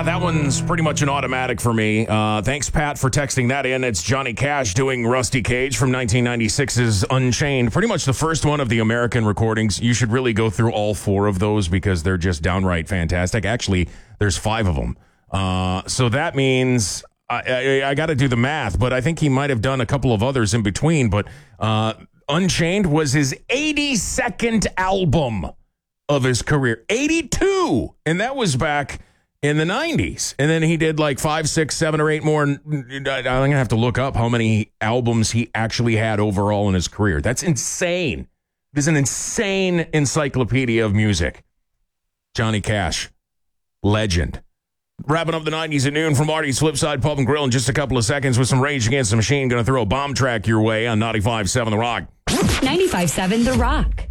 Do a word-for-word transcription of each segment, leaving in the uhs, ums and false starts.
that one's pretty much an automatic for me. Uh, thanks, Pat, for texting that in. It's Johnny Cash doing Rusty Cage from nineteen ninety-six's Unchained. Pretty much the first one of the American recordings. You should really go through all four of those because they're just downright fantastic. Actually, there's five of them. Uh, so that means I, I, I got to do the math, but I think he might have done a couple of others in between. But uh, Unchained was his eighty-second album of his career. eighty-two! And that was back in the nineties. And then he did like five, six, seven, or eight more. I'm going to have to look up how many albums he actually had overall in his career. That's insane. It is an insane encyclopedia of music. Johnny Cash. Legend. Wrapping up the nineties at noon from Marty's Flipside Pub and Grill in just a couple of seconds with some Rage Against the Machine. Going to throw a bomb track your way on ninety-five point seven The Rock. ninety-five point seven The Rock.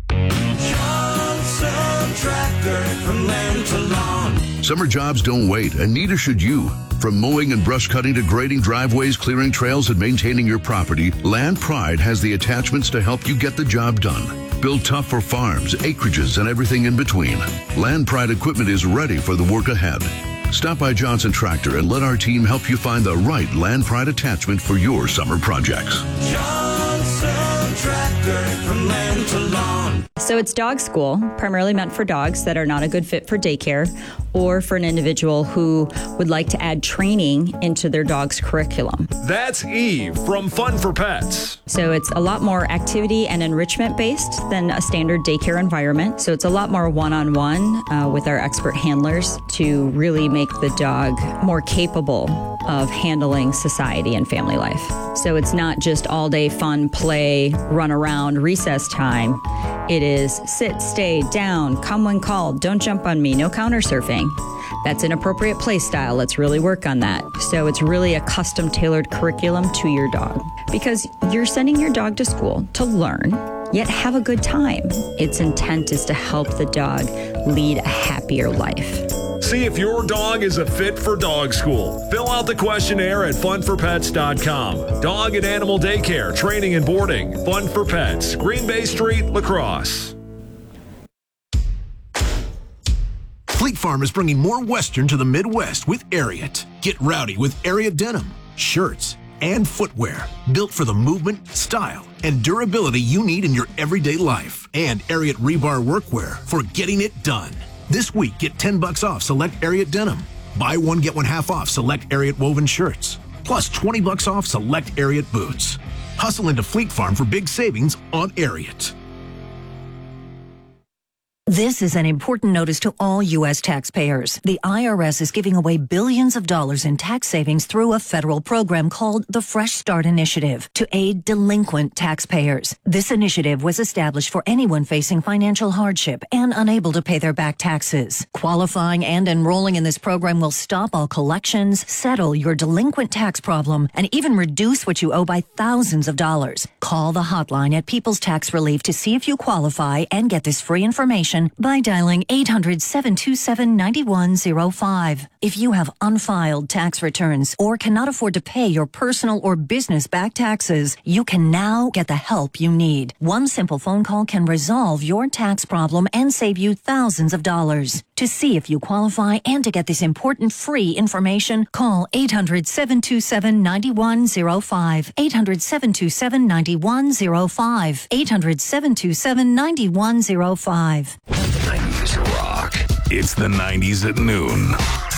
Johnson Tractor from land to lawn. Summer jobs don't wait, and neither should you. From mowing and brush cutting to grading driveways, clearing trails, and maintaining your property, Land Pride has the attachments to help you get the job done. Built tough for farms, acreages, and everything in between. Land Pride equipment is ready for the work ahead. Stop by Johnson Tractor and let our team help you find the right Land Pride attachment for your summer projects. Johnson Tractor from land to lawn. So it's dog school, primarily meant for dogs that are not a good fit for daycare or for an individual who would like to add training into their dog's curriculum. That's Eve from Fun for Pets. So it's a lot more activity and enrichment based than a standard daycare environment. So it's a lot more one-on-one uh, with our expert handlers to really make the dog more capable of handling society and family life. So it's not just all day fun, play, run around, recess time. It is sit, stay, down, come when called, don't jump on me, no counter surfing. That's inappropriate play style. Let's really work on that. So it's really a custom tailored curriculum to your dog because you're sending your dog to school to learn, yet have a good time. Its intent is to help the dog lead a happier life. See if your dog is a fit for dog school. Fill out the questionnaire at fun for pets dot com. Dog and animal daycare, training and boarding. Fun for Pets, Green Bay Street, La Crosse. Fleet Farm is bringing more Western to the Midwest with Ariat. Get rowdy with Ariat denim, shirts, and footwear built for the movement, style, and durability you need in your everyday life. And Ariat rebar workwear for getting it done. This week, get ten bucks off select Ariat denim. Buy one, get one half off select Ariat woven shirts. Plus twenty bucks off select Ariat boots. Hustle into Fleet Farm for big savings on Ariat. This is an important notice to all U S taxpayers. The I R S is giving away billions of dollars in tax savings through a federal program called the Fresh Start Initiative to aid delinquent taxpayers. This initiative was established for anyone facing financial hardship and unable to pay their back taxes. Qualifying and enrolling in this program will stop all collections, settle your delinquent tax problem, and even reduce what you owe by thousands of dollars. Call the hotline at People's Tax Relief to see if you qualify and get this free information by dialing eight hundred, seven two seven, nine one zero five. If you have unfiled tax returns or cannot afford to pay your personal or business back taxes, you can now get the help you need. One simple phone call can resolve your tax problem and save you thousands of dollars. To see if you qualify and to get this important free information, call eight hundred, seven two seven, nine one zero five. eight hundred, seven two seven, nine one zero five. eight hundred, seven two seven, nine one zero five. nineties rock. It's the nineties at noon.